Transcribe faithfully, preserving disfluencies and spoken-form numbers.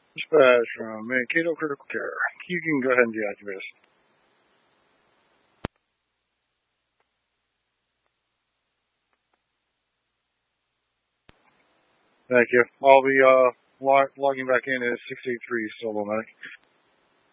Dispatch from Mankato Critical Care. You can go ahead and deactivate us. Thank you. I'll be uh, log- logging back in as six eight three Solo Medic.